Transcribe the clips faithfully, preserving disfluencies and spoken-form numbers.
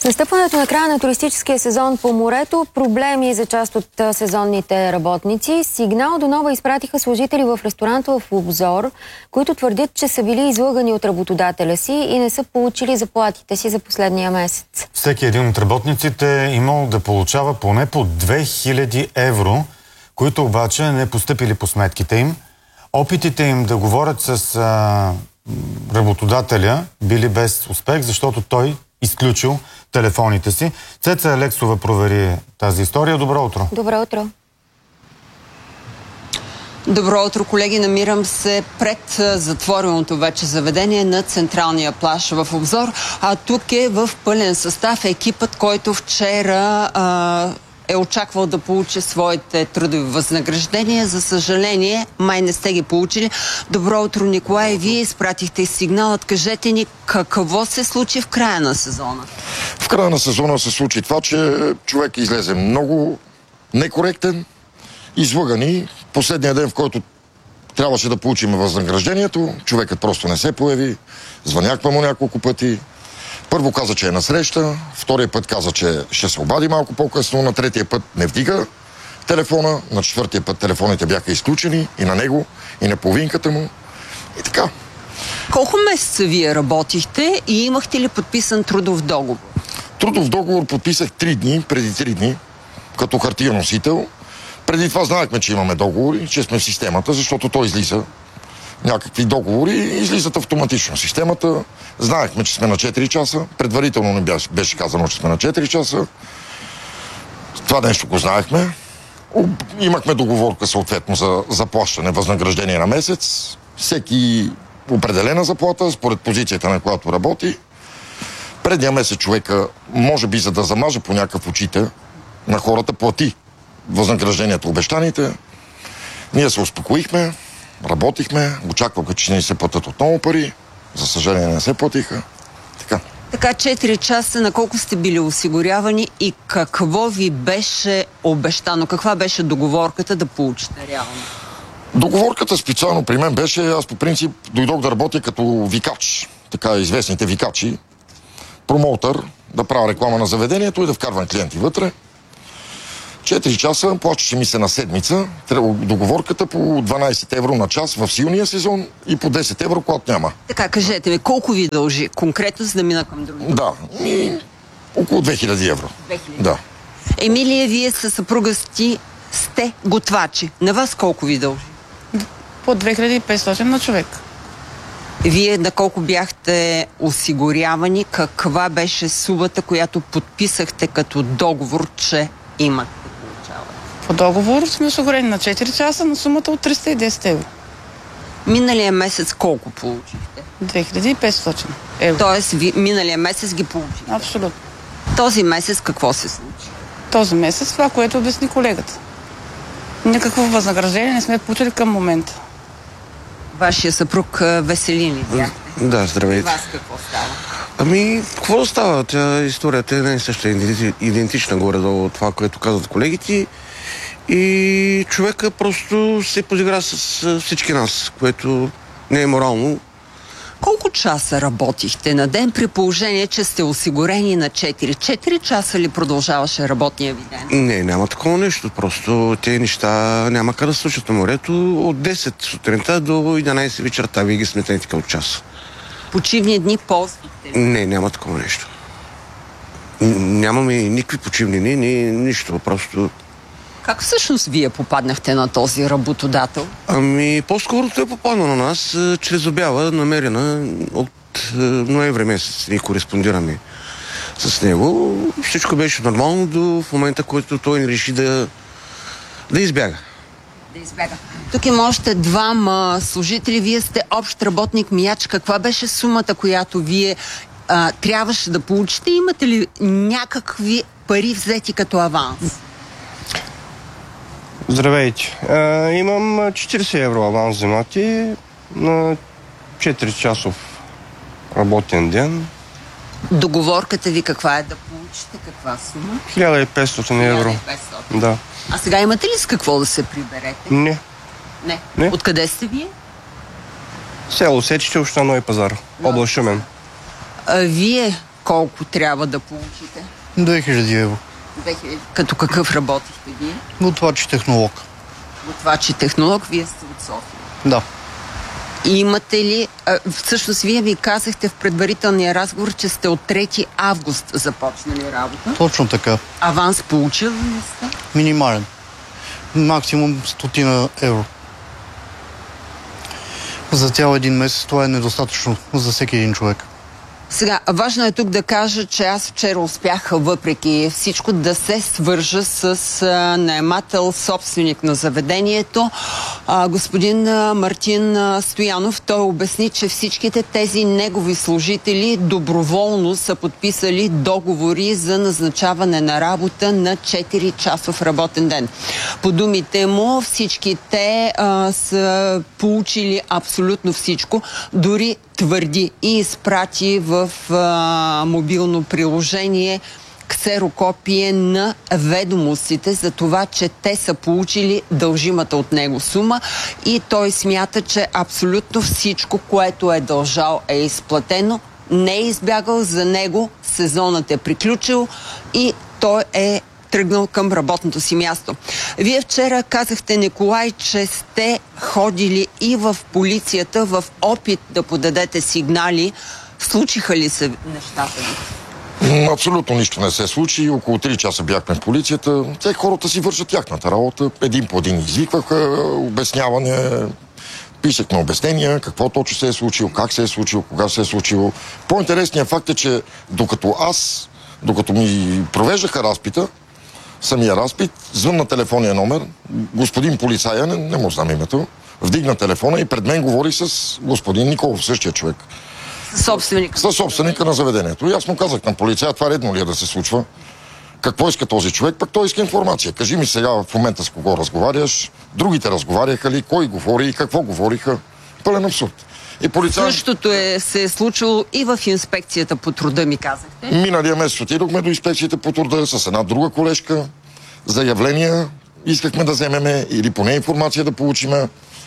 Настъпването на края на туристическия сезон по морето, проблеми за част от сезонните работници. Сигнал до нова изпратиха служители в ресторанта в Обзор, които твърдят, че са били излъгани от работодателя си и не са получили заплатите си за последния месец. Всеки един от работниците е имал да получава поне по две хиляди евро, които обаче не постъпили по сметките им. Опитите им да говорят с а, работодателя били без успех, защото той изключил телефоните си. Цеца Алексова провери тази история. Добро утро! Добро утро! Добро утро, колеги! Намирам се пред затвореното вече заведение на Централния плаж в Обзор. А тук е в пълен състав екипът, който вчера а, е очаквал да получи своите трудови възнаграждения. За съжаление, май не сте ги получили. Добро утро, Николай. Вие изпратихте сигналът. Кажете ни какво се случи в края на сезона? В края на сезона се случи това, че човек излезе много некоректен, излъгани. Последния ден, в който трябваше да получим възнаграждението, човекът просто не се появи. Звъняхме му няколко пъти. Първо каза, че е на среща, втория път каза, че ще се обади малко по-късно, на третия път не вдига телефона, на четвъртия път телефоните бяха изключени и на него, и на половинката му. И така. Колко месеца вие работихте и имахте ли подписан трудов договор? Трудов договор подписах три дни, преди три дни, като хартиен носител. Преди това знаехме, че имаме договори, че сме в системата, защото той излиза. Някакви договори излизат автоматично в системата. Знаехме, че сме на четири часа. Предварително не беше, беше казано, че сме на четири часа. Това нещо го знаехме. Имахме договорка съответно за заплащане, възнаграждение на месец. Всеки определена заплата, според позицията, на която работи. Предния месец човека, може би за да замаже по някакъв очите на хората, плати възнаграждението, обещаните. Ние се успокоихме, работихме, очакваха, че ни се платят отново пари. За съжаление не се платиха. Така. Така, четири часа, на колко сте били осигурявани и какво ви беше обещано? Каква беше договорката да получите реално? Договорката специално при мен беше, аз по принцип дойдох да работя като викач. Така известните викачи. Промоутър, да правя реклама на заведението и да вкарвам клиенти вътре. четири часа, плащаше ми се на седмица. Договорката по дванайсет евро на час в силния сезон и по десет евро, когато няма. Така, кажете ми, колко ви дължи конкретно, за да мина към други? Да, и около две хиляди евро. две хиляди? Да. Емилия, вие със съпруга си сте готвачи. На вас колко ви дължи? По две хиляди и петстотин на човек. Вие на колко бяхте осигурявани? Каква беше сумата, която подписахте като договор, че имате? По договор сме осигурени на четири часа на сумата от триста и десет евро. Миналия месец колко получихте? две хиляди и петстотин евро. Тоест, ви, миналия месец ги получихте? Абсолютно. Този месец какво се случи? Този месец това, което обясни колегата. Никакво възнаграждение не сме получили към момента. Вашия съпруг Веселин ли бяхте? Да, здравейте. Вас какво става? Ами, какво става? Тя, историята е най-съща, идентична горе-долу от това, което казват колегите. И човека просто се подигра с всички нас, което не е морално. Колко часа работихте на ден при положение, че сте осигурени на четири? четири часа ли продължаваше работния ви ден? Не, няма такова нещо. Просто тези неща няма как да се случат на морето. От десет сутринта до единайсет вечерта. Вие ги сметнете като час. Почивни дни ползвахте ли? Не, няма такова нещо. Нямаме никакви почивни дни, ни, нищо. Просто... Как всъщност вие попаднахте на този работодател? Ами, по-скоро той попадна на нас чрез обява, намерена от е, ноември месец. Ние кореспондираме с него. Всичко беше нормално до в момента, който той не реши да, да избяга. Да избяга. Тук има още двама служители. Вие сте общ работник Мияч. Каква беше сумата, която вие а, трябваше да получите? Имате ли някакви пари взети като аванс? Здравейте. А, имам четирийсет евро аванс вземати на четири часов работен ден. Договорката ви каква е да получите? Каква сума? хиляда и петстотин евро. хиляда и петстотин. Да. А сега имате ли с какво да се приберете? Не. Не. Не. Откъде сте вие? Село Сечите, община Нови пазар, област Шумен. А, вие колко трябва да получите? две хиляди евро. две хиляди. Като какъв работихте вие? Готвач и технолог. Готвач и технолог, вие сте от София. Да. И имате ли... А, всъщност, вие ми казахте в предварителния разговор, че сте от трети август започнали работа. Точно така. Аванс получил ли сте? Минимален. Максимум стотина евро. За цял един месец това е недостатъчно за всеки един човек. Сега, важно е тук да кажа, че аз вчера успях, въпреки всичко, да се свържа с а, наемател, собственик на заведението, а, господин а, Мартин а, Стоянов. Той обясни, че всичките тези негови служители доброволно са подписали договори за назначаване на работа на четири часов работен ден. По думите му, всички те а, са получили абсолютно всичко, дори твърди и изпрати в а, мобилно приложение ксерокопие на ведомостите за това, че те са получили дължимата от него сума и той смята, че абсолютно всичко, което е дължал, е изплатено, не е избягал за него, сезонът е приключил и той е тръгнал към работното си място. Вие вчера казахте, Николай, че сте ходили и в полицията в опит да подадете сигнали. Случиха ли се нещата ви? Абсолютно нищо не се случи. Около три часа бяхме в полицията. Те хората си вършат тяхната работа. Един по един извикваха, обясняване, писахме обяснения, какво точно се е случило, как се е случило, кога се е случило. По-интересният факт е, че докато аз, докато ми провеждаха разпита, самия разпит, звън на телефонния номер, господин полицая, не, не му знам името, вдигна телефона и пред мен говори с господин Николов, същия човек. Собственик. С собственика на заведението. И аз му казах на полицая, това редно ли е да се случва? Какво иска този човек? Пък той иска информация. Кажи ми сега в момента с кого разговаряш, другите разговаряха ли, кой говори и какво говориха. Пълен абсурд. И полицай... Същото е, се е случило и в инспекцията по труда, ми казахте. Миналия месец отидохме до инспекцията по труда с една друга колежка. Заявления искахме да вземеме или поне информация да получиме.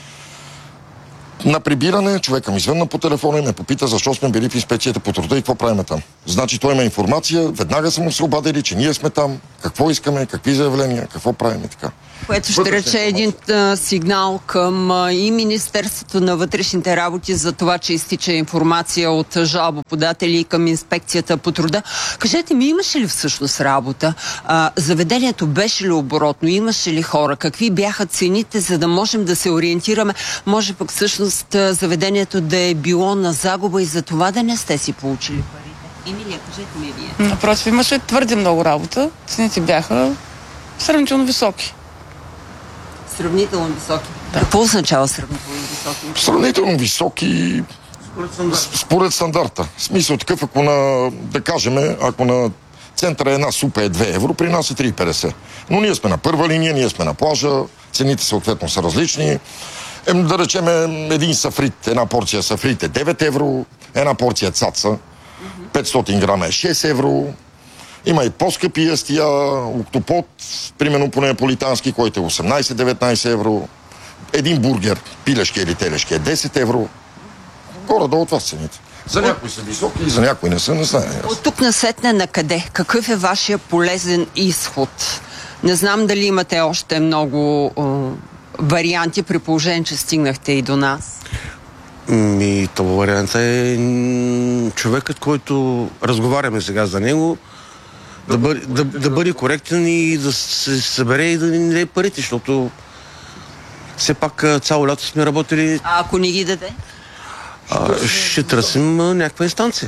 На прибиране човека ми звънна по телефона и ме попита защо сме били в инспекцията по труда и какво правим там. Значи той има информация, веднага са му се обадили, че ние сме там, какво искаме, какви заявления, какво правим и така. Което ще рече един а, сигнал към а, и Министерството на вътрешните работи за това, че изтича информация от жалбоподатели и към инспекцията по труда. Кажете ми, имаше ли всъщност работа? А, заведението беше ли оборотно? Имаше ли хора? Какви бяха цените, за да можем да се ориентираме? Може пък всъщност заведението да е било на загуба и за това да не сте си получили парите? Емилия, кажете ми вие. Напротив, имаше твърде много работа. Цените бяха сравнително високи. Сравнително високи. Да. Какво означава сравнително високи? Сравнително високи според стандарта. Според стандарта. В смисъл такъв, ако на, да кажем, ако на центъра една супа е две евро, при нас е три и петдесет. Но ние сме на първа линия, ние сме на плажа, цените съответно са различни. Е, да речем, един сафрит, една порция сафрит е девет евро, една порция цаца, петстотин грама е шест евро. Има и по-скъпи ястия, октопод, примерно по неаполитански, който е осемнайсет-деветнайсет евро. Един бургер, пилешки или телешки, е десет евро. Горе-долу това цените. За някои са високи, за някои не са, не знае. От тук насетне на къде? Какъв е вашия полезен изход? Не знам дали имате още много о, варианти, при положение, че стигнахте и до нас. Ми, това вариант е човекът, който разговаряме сега за него, да бъде, да, да бъде коректен и да се събере и да ни даде парите, защото все пак цяло лято сме работили. А ако не ги даде? А, ще търсим а, някаква инстанция.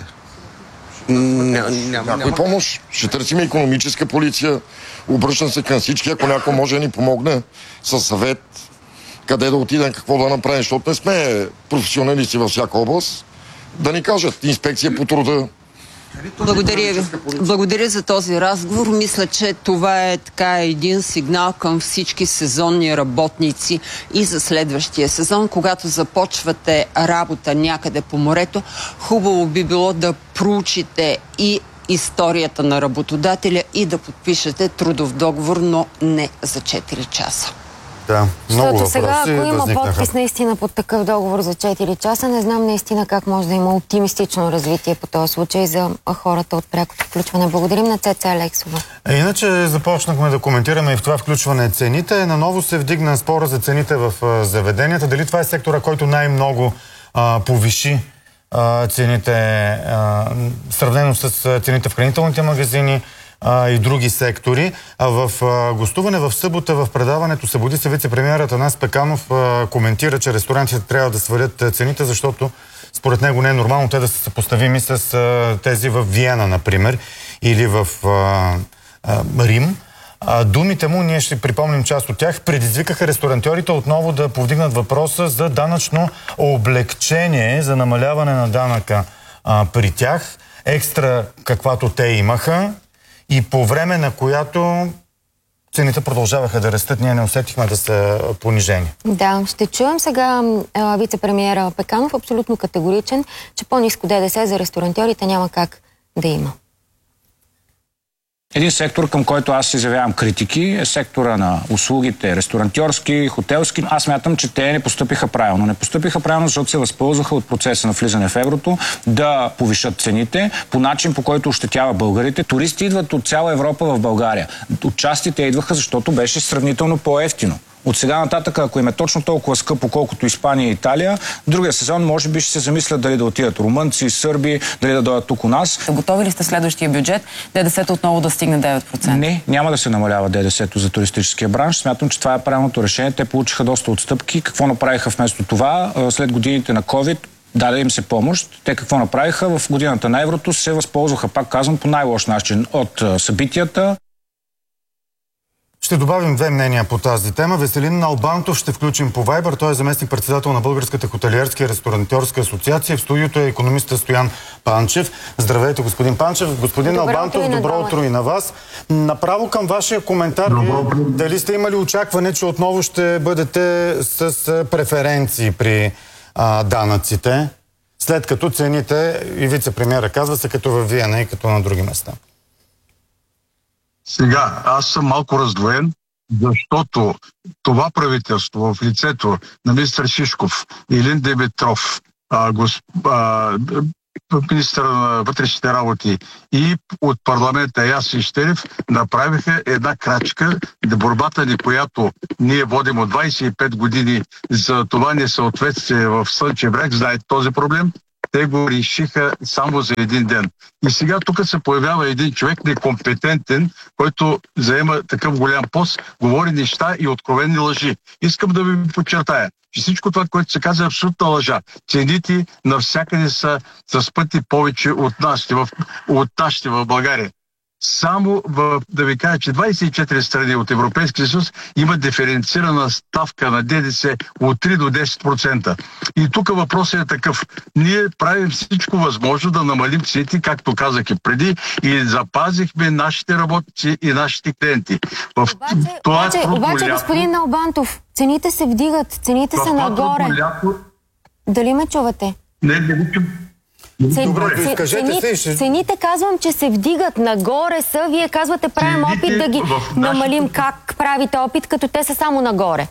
Ня, няма, някой няма. Помощ. Ще търсим икономическа полиция. Обръщам се към всички, ако някой може да ни помогне със съвет, къде да отидем, какво да направим, защото не сме професионалисти във всяка област, да ни кажат инспекция по труда. Благодаря ви. Благодаря за този разговор. Мисля, че това е така един сигнал към всички сезонни работници и за следващия сезон. Когато започвате работа някъде по морето, хубаво би било да проучите и историята на работодателя и да подпишете трудов договор, но не за четири часа. Да, много въпроси сега, ако има възникнаха. подпис наистина под такъв договор за четири часа, не знам наистина как може да има оптимистично развитие по този случай за хората от прякото включване. Благодарим на Цеца Алексова. А иначе започнахме да коментираме и в това включване цените. Наново се вдигна спора за цените в заведенията. Дали това е сектора, който най-много а, повиши а, цените, а, сравнено с цените в хранителните магазини а, и други сектори. А в а, гостуване в събота в предаването Събуди се вице-премиерът Атанас Пеканов а, коментира, че ресторантите трябва да свалят цените, защото според него не е нормално те да са съпоставими с а, тези в Виена, например, или в а, а, Рим. А, думите му, ние ще припомним част от тях, предизвикаха ресторантьорите отново да повдигнат въпроса за данъчно облегчение, за намаляване на данъка а, при тях, екстра каквато те имаха, и по време на която цените продължаваха да растат, ние не усетихме да са понижени. Да, ще чуем сега а, вице-премиера Пеканов, абсолютно категоричен, че по-ниско ДДС за ресторантьорите няма как да има. Един сектор, към който аз изявявам критики, е сектора на услугите, ресторантьорски, хотелски. Аз мятам, че те не постъпиха правилно. Не постъпиха правилно, защото се възползваха от процеса на влизане в еврото да повишат цените по начин, по който ощетява българите. Туристи идват от цяла Европа в България. Отчасти те идваха, защото беше сравнително по-евтино. От сега нататък, ако им е точно толкова скъпо, колкото Испания и Италия, другия сезон може би ще се замислят дали да отидат румънци, сърби, дали да дойдат тук у нас. Готови ли сте следващия бюджет ДДС-то отново да стигне девет процента? Не, няма да се намалява ДДС-то за туристическия бранш. Смятам, че това е правилното решение. Те получиха доста отстъпки. Какво направиха вместо това? След годините на COVID даде им се помощ. Те какво направиха? В годината на еврото се възползваха, пак казвам, по най-лош начин от събитията. Ще добавим две мнения по тази тема. Веселин Налбантов ще включим по Вайбър. Той е заместник-председател на Българската хотелиерска и ресторантьорска асоциация. В студиото е икономистът Стоян Панчев. Здравейте, господин Панчев. Господин добро Налбантов, утро добро утро и на вас. Направо към вашия коментар, дали сте имали очакване, че отново ще бъдете с преференции при а, данъците, след като цените, и вице-премиера казва, са като във Виена и като на други места? Сега, аз съм малко раздвоен, защото това правителство в лицето на министър Шишков, Илин Димитров, а, госп... а, министър на вътрешните работи и от парламента Ясен Щерев направиха една крачка на борбата ни, която ние водим от двайсет и пет години за това несъответствие в Слънчев бряг. Знаете този проблем? Те го решиха само за един ден. И сега тук се появява един човек некомпетентен, който заема такъв голям пост, говори неща и откровени лъжи. Искам да ви подчертая, че всичко това, което се казва, е абсолютна лъжа. Цените навсякъде са с пъти повече от нашите в, от нашите в България. Само в, да ви кажа, че двайсет и четири страни от Европейския съюз има диференцирана ставка на ДДС от три до десет процента. И тук въпросът е такъв. Ние правим всичко възможно да намалим цените, както казах и преди, и запазихме нашите работници и нашите клиенти. В обаче, това обаче, обаче лято, господин Налбантов, цените се вдигат, цените са нагоре. Лято... Дали ме чувате? Не, не ви чувам. Цен, Добре, изкажете се и ще... Цените казвам, че се вдигат, нагоре са. Вие казвате, правим цените опит да ги нашите... намалим. Как правите опит, като те са само нагоре?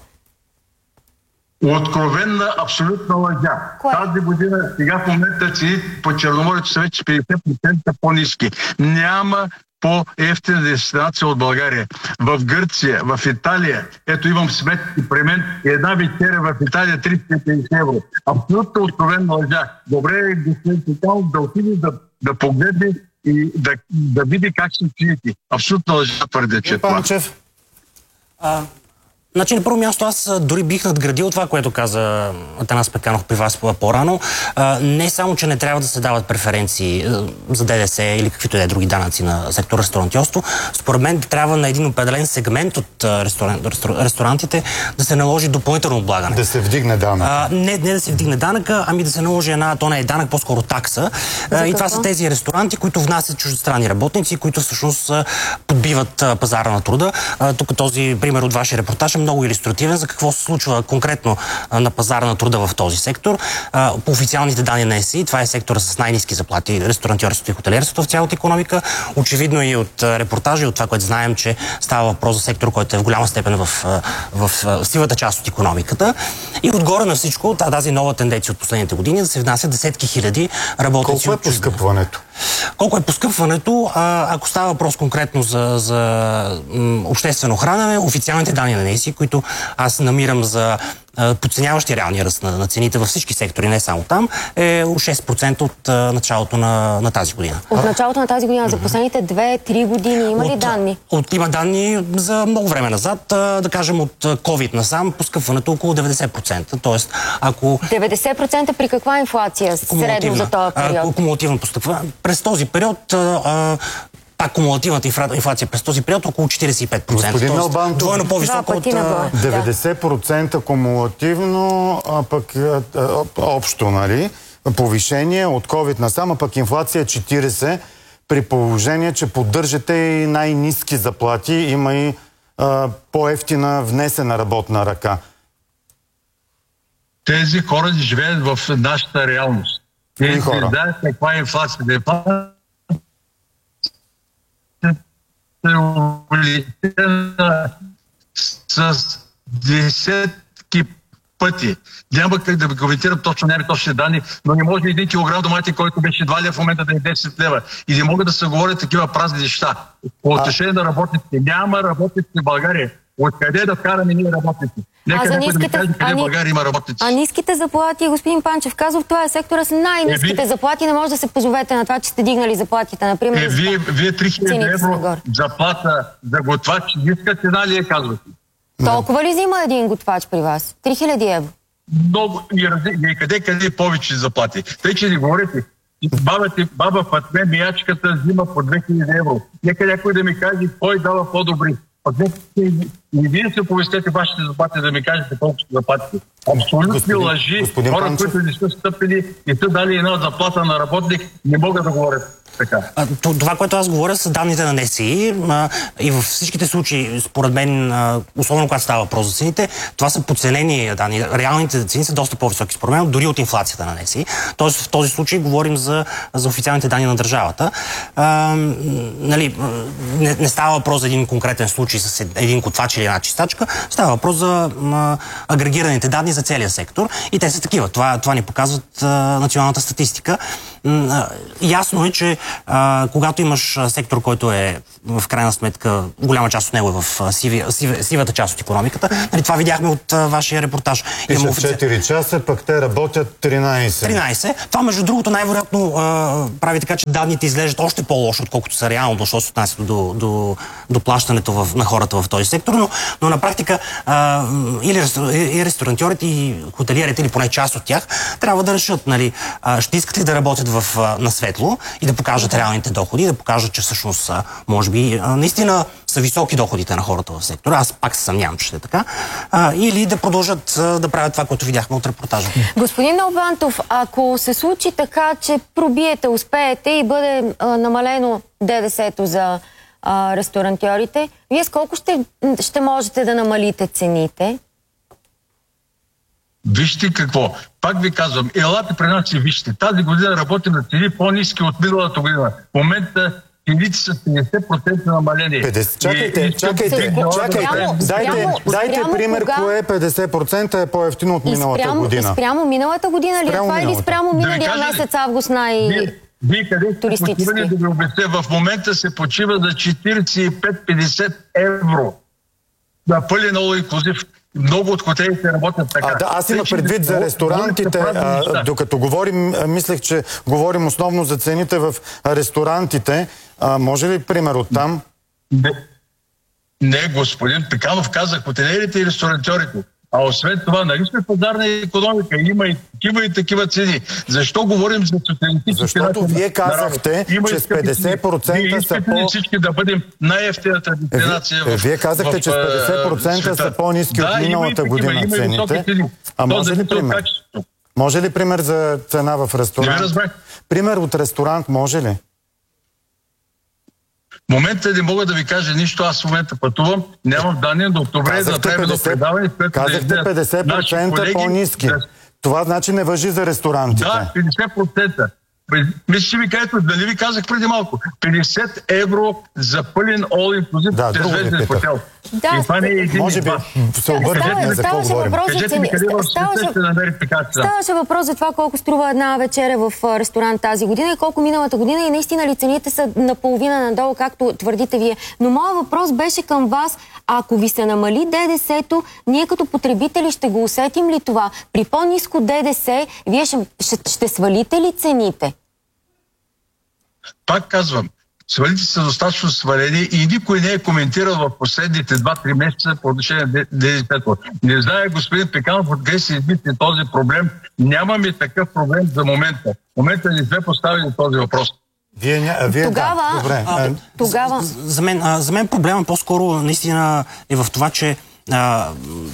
Откровенна, абсолютна лъжа. Кое? Тази година, сега в момента цените по Черноморието са вече петдесет процента по-ниски. Няма по-евтина дестинация от България. В Гърция, в Италия, ето имам сметки при мен, една вечеря в Италия триста и петдесет евро. Абсолютно откровенна лъжа. Добре е господин Титал да отиде да, да погледне и да, да види как се цените. Абсолютно лъжа твърдя, че това. Панчев. А, значи, на първо място аз дори бих надградил това, което каза Атанас Пеканов при вас по-рано. А, не само, че не трябва да се дават преференции за ДДС или каквито и да е други данъци на сектор ресторантьорство. Според мен трябва на един определен сегмент от ресторан, ресторантите да се наложи допълнително облагане. Да се вдигне данък. А, не, не да се вдигне данъка, ами да се наложи една, то не е данък, по-скоро такса. А, и това са тези ресторанти, които внасят чуждестранни работници, които всъщност подбиват пазара на труда. А, тук този пример от вашия репортаж е много илюстративен за какво се случва конкретно на пазара на труда в този сектор. По официалните данни на ЕСИ, това е сектора с най-ниски заплати, ресторантьорството и хотелиерството в цялата икономика. Очевидно и от репортажи, от това, което знаем, че става въпрос за сектор, който е в голяма степен в, в, в сивата част от икономиката. И отгоре на всичко, тази нова тенденция от последните години да се внасят десетки хиляди работници. Колко е поскъпването? Колко е поскъпването? А, ако става въпрос конкретно за, за м, обществено хранене, официалните данни на НЕСИ, които аз намирам за а, подценяващи реалния ръст на, на цените във всички сектори, не само там, е шест процента от а, началото на, на тази година. От началото на тази година, за последните две-три години, има ли от, данни? От, има данни за много време назад, а, да кажем от COVID насам, поскъпването около деветдесет процента. Тоест, ако... деветдесет процента при каква инфлация средно за този период? Кумулативно постъпва. През този период а, пак кумулативната инфлация през този период около четиридесет и пет процента. Господин Налбантов, двойно по-високо от... деветдесет процента кумулативно, а пък а, а, общо, нали? Повишение от COVID насам, а пък инфлация е четиридесет, при положение, че поддържате и най-ниски заплати, има и а, по-ефтина внесена работна ръка. Тези хора живеят в нашата реалност. Те знаят каква е инфлацията. Инфлацията е увеличена с десетки пъти. Няма как да ви коментирам точно, няма точни данни, но не може един килограм домати, който беше два лева в момента да е десет лева. И не могат да се говорят такива празни неща. По отношение на работниците. Няма работници в България. Откъде да вкараме ние работници? Нека някой да ми каже къде в България има работници. А ниските заплати, господин Панчев казва, това е сектора с най-ниските е, заплати. Не може да се позовете на това, че сте дигнали заплатите. Например, е, вие, вие три хиляди евро заплата за готвач, ниска цена ли е, казвате? Толкова ли взима един готвач при вас? три хиляди евро. Много и, и къде, къде повече заплати. Тъй, че не говорите. Бабата, баба Фатме, миячката взима по две хиляди евро. Нека някой да ми каже кой дава по-добри. И вие се повестете вашите заплати да ми кажете колко ще заплатите. Абсолютни лъжи. Хора, Панчев, които не са стъпили и са дали една заплата на работник, не могат да говорят така. А, това, което аз говоря, са данните на НСИ а, и във всичките случаи, според мен, а, особено когато става въпрос за цените, това са подценени данни. Реалните цени са доста по-високи, според мен, дори от инфлацията на НСИ. Тоест, в този случай говорим за, за официалните данни на държавата. А, нали, не, не става въпрос за един конкретен случай с един котвач или една чистачка, става въпрос за а, агрегираните данни за целия сектор и те са такива. Това, това ни показват а, националната статистика. А, ясно е, че а, когато имаш сектор, който е в крайна сметка, голяма част от него е в сиви, сиви, сивата част от икономиката, нали, това видяхме от а, вашия репортаж. Пише офици... четири часа, пък те работят тринайсет. тринайсет. Това, между другото, най-вероятно а, прави така, че данните изглеждат още по-лошо, отколкото са реално, защото се отнася до, до, до плащането в, на хората в този сектор, но, но на практика а, или и ресторантьорите, и хотелиерите, или поне част от тях, трябва да решат, нали, а, ще искат ли да работят в, а, на светло и да покажат реалните доходи, да покажат, че всъщност, а, може би, а, наистина са високи доходите на хората в сектора. Аз пак се съмнявам, че ще е така. А, или да продължат а, да правят това, което видяхме от репортажа. Господин Налбантов, ако се случи така, че пробиете, успеете и бъде а, намалено ДДС-то за а, ресторантьорите, вие с колко ще, ще можете да намалите цените? Вижте какво. Пак ви казвам, елате при нас и вижте. Тази година работим на цени по-ниски от миналата година. В момента цените са петдесет процента намаление. петдесет Чакайте, и, чакайте, и, чакайте. Спрямо, дайте, спрямо, дайте спрямо пример, кога... кое петдесет процента е по-ефтино от миналата спрямо, година. И спрямо миналата година ли? Спрямо това или спрямо миналия да месец август най-туристически? Вие къде сте почивали да ви обясня? В момента се почива за четиридесет и пет до петдесет евро. На пълен all-inclusive. Много от хотелите работят така. А, да, аз имам предвид за ресторантите. А, докато говорим, мислех, че говорим основно за цените в ресторантите. А, може ли пример от там? Не, не господин Пеканов каза хотелерите и ресторантьорите. А освен това, нали сме пазарна икономика, има и такива и такива цени. Защо говорим за социалистически? Защото вие казахте, че с петдесет процента са по... всички да бъдем най-ефтината дестинация в... Вие казахте, че с петдесет процента са по-ниски от миналата година цените. А може ли пример? Може ли пример за цена в ресторант? Пример от ресторант може ли? В момента не мога да ви кажа нищо, аз в момента пътувам, нямам данни, но добре е да направим едно предаване, в което казахте да петдесет процента по-ниски. Да... Това значи не важи за ресторантите. Да, петдесет процента. Мисля, че ви кажете, дали ви казах преди малко, петдесет евро за пълен all inclusive да, в трезвезден хотел. Да, и това не е един може би се обърнете за какво говорим. Кажете ми къде в света ще намерите каца. Ставаше въпрос за това колко струва една вечеря в ресторант тази година и колко миналата година и наистина ли цените са наполовина надолу, както твърдите вие. Но моят въпрос беше към вас, ако ви се намали ДДС-то, ние като потребители ще го усетим ли това? При по-ниско ДДС, вие ще, ще, ще свалите ли цените? Пак казвам, свалите са достатъчно свалени и никой не е коментирал в последните два-три месеца по отношение на ДДС-то. Не знае господин Пеканов откъде се измисли този проблем. Нямаме такъв проблем за момента. В момента не сме поставили този въпрос. Вие, ня... Вие тогава, да, добре. А, тогава... За, за, мен, а, за мен проблема по-скоро наистина е в това, че а,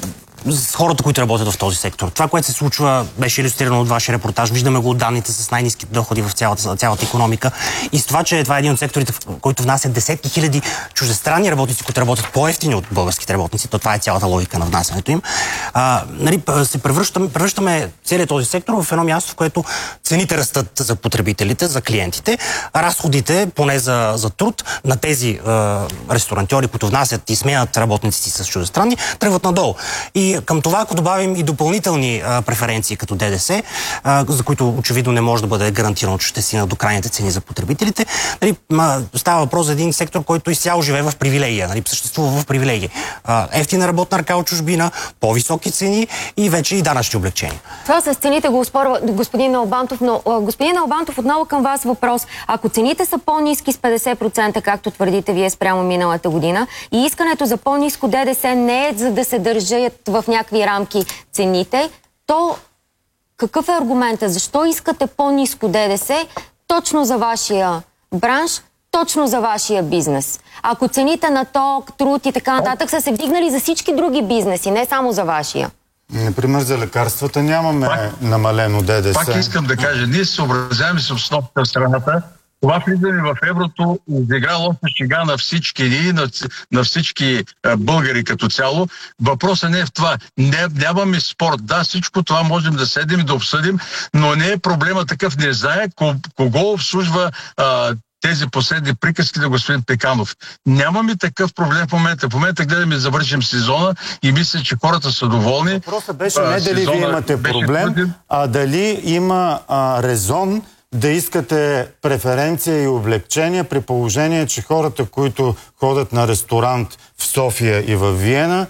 с хората, които работят в този сектор. Това, което се случва, беше илюстрирано от вашия репортаж. Виждаме го от данните с най-ниски доходи в цялата, цялата икономика. И с това, че това е един от секторите, в който внасят десетки хиляди чуждестранни работници, които работят по-евтини от българските работници. То това е цялата логика на внасянето им. А, нали, се превръщаме, превръщаме целият този сектор в едно място, в което цените растат за потребителите, за клиентите. Разходите, поне за, за труд, на тези е, ресторантьори, които внасят и сменят работници с чуждестранни, тръгват надолу. И към това, ако добавим и допълнителни а, преференции като ДДС, а, за които очевидно не може да бъде гарантирано, че ще стигнат до крайните цени за потребителите, нали, ма, става въпрос за един сектор, който изцяло живее в привилегия, нали, съществува в привилегия. А, ефтина работна ръка от чужбина, по-високи цени и вече и данъчни облегчения. Това с цените го спорва господин Налбантов, но господин Налбантов, отново към вас въпрос. Ако цените са по-ниски с петдесет процента, както твърдите вие спрямо миналата година, и искането за по-ниско ДДС не е за да се държат в някакви рамки цените, то какъв е аргумента? Защо искате по-ниско ДДС точно за вашия бранш, точно за вашия бизнес? Ако цените на ток, труд и така нататък са се вдигнали за всички други бизнеси, не само за вашия. Например, за лекарствата нямаме пак, намалено ДДС. Пак искам да кажа, ние се съобразяваме с обстановката в страната. Това влизане в еврото изигра лоша шега на всички ни, на, на всички а, българи като цяло. Въпросът не е в това. Не, нямаме спорт. Да, всичко това можем да седим и да обсъдим, но не е проблема такъв. Не знае кого обслужва а, тези последни приказки на господин Пеканов. Нямаме такъв проблем в момента. В момента гледаме да завършим сезона и мисля, че хората са доволни. Въпросът беше не дали вие имате проблем, беше... а дали има а, резон да искате преференция и облегчения при положение, че хората, които ходят на ресторант в София и в Виена,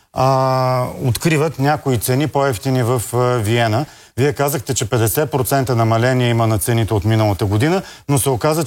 а, откриват някои цени по-евтини в а, Виена. Вие казахте, че петдесет процента намаление има на цените от миналата година, но се оказа,